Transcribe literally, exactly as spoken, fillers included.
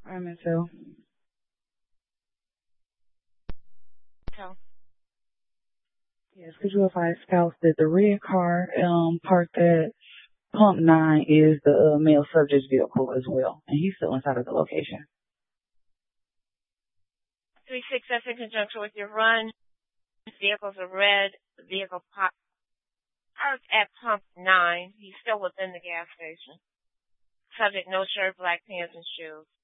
I'm into. So, Yes, could you advise spouse that the red car um parked at pump nine is the uh, male subject's vehicle as well, and he's still inside of the location. three six, that's in conjunction with your run. Vehicles are red. The vehicle parked at pump nine. He's still within the gas station. Subject, no shirt, black pants, and shoes.